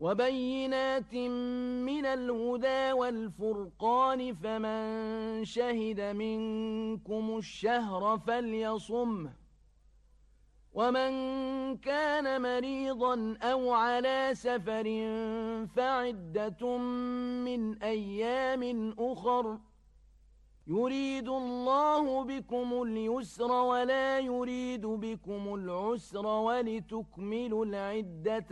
وبينات من الهدى والفرقان، فمن شهد منكم الشهر فليصمه، ومن كان مريضا أو على سفر فعدة من أيام أخر، يريد الله بكم اليسر ولا يريد بكم العسر ولتكملوا العدة